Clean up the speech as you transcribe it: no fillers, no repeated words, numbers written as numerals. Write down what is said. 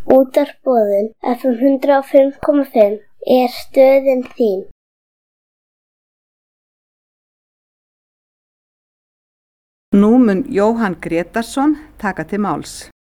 Útvarpsboðun FM 105,5 er stöðin þín. Nú mun Jóhann Grétarsson taka til máls.